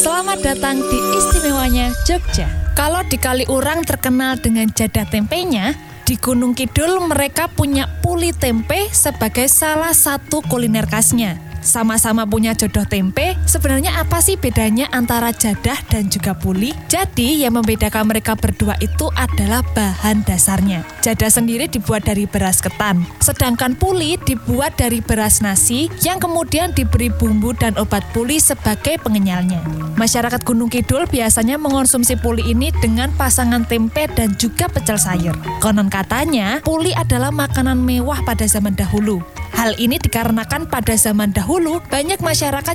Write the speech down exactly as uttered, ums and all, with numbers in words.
Selamat datang di istimewanya Jogja. Kalau di Kaliurang terkenal dengan jadah tempenya, di Gunung Kidul mereka punya puli tempe sebagai salah satu kuliner khasnya. Sama-sama punya jodoh tempe, sebenarnya apa sih bedanya antara jadah dan juga puli? Jadi yang membedakan mereka berdua itu adalah bahan dasarnya. Jadah sendiri dibuat dari beras ketan, sedangkan puli dibuat dari beras nasi yang kemudian diberi bumbu dan obat puli sebagai pengenyalnya. Masyarakat Gunung Kidul biasanya mengonsumsi puli ini dengan pasangan tempe dan juga pecel sayur. Konon katanya, puli adalah makanan mewah pada zaman dahulu. Hal ini dikarenakan pada zaman dahulu banyak masyarakat